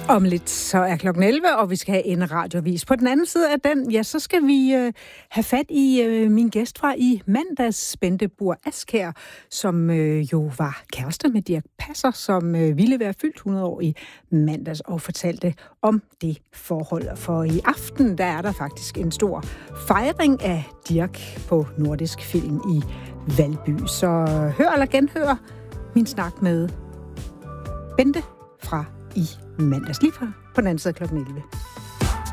Om lidt så er klokken 11, og vi skal have en radioavis. På den anden side af den, ja, så skal vi have fat i min gæst fra i mandags, Bente Buhr Askjær, som jo var kæreste med Dirch Passer, som ville være fyldt 100 år i mandags, og fortalte om det forhold. For i aften, der er der faktisk en stor fejring af Dirch på Nordisk Film i Valby. Så hør eller genhør min snak med Bente fra i mandags, lige på den anden side klokken 11.